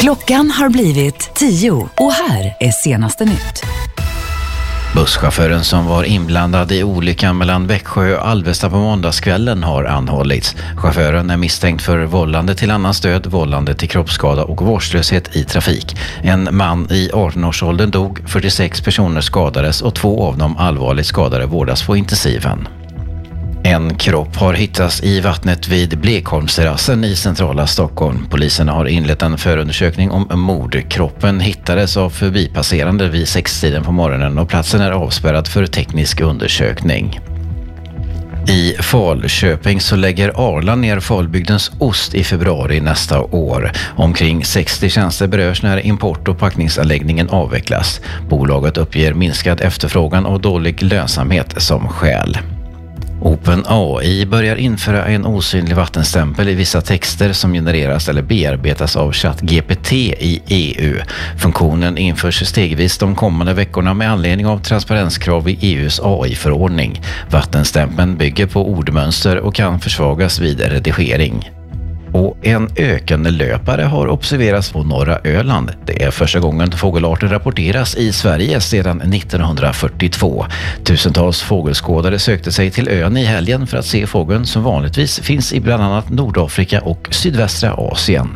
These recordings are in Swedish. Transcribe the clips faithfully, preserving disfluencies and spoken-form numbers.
Klockan har blivit tio och här är senaste nytt. Busschauffören som var inblandad i olyckan mellan Växjö och Alvesta på måndagskvällen har anhållits. Chauffören är misstänkt för vållande till annans död, vållande till kroppsskada och vårdslöshet i trafik. En man i arton-årsåldern dog, fyrtiosex personer skadades och två av dem allvarligt skadade vårdas på intensiven. En kropp har hittats i vattnet vid Blekholmsterrassen i centrala Stockholm. Polisen har inlett en förundersökning om mord. Kroppen hittades av förbipasserande vid sextiden på morgonen och platsen är avspärrad för teknisk undersökning. I Falköping så lägger Arla ner Falbygdens ost i februari nästa år. Omkring sextio tjänster berörs när import- och packningsanläggningen avvecklas. Bolaget uppger minskad efterfrågan och dålig lönsamhet som skäl. OpenAI börjar införa en osynlig vattenstämpel i vissa texter som genereras eller bearbetas av ChatGPT i E U. Funktionen införs stegvis de kommande veckorna med anledning av transparenskrav i E U:s A I-förordning. Vattenstämpeln bygger på ordmönster och kan försvagas vid redigering. Och en ökande löpare har observerats på norra Öland. Det är första gången fågelarten rapporteras i Sverige sedan nittonhundrafyrtiotvå. Tusentals fågelskådare sökte sig till ön i helgen för att se fågeln som vanligtvis finns i bland annat Nordafrika och sydvästra Asien.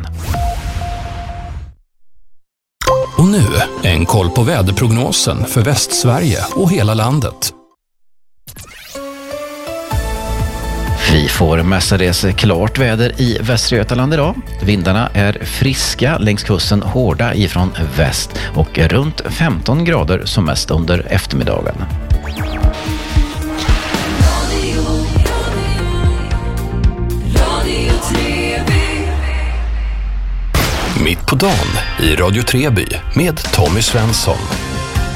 Och nu en koll på väderprognosen för Västsverige och hela landet. Vi får mestadels klart väder i Västra Götaland idag. Vindarna är friska, längs kusten hårda ifrån väst och runt femton grader som mest under eftermiddagen. Mitt på dagen i Radio Treby med Tommy Svensson.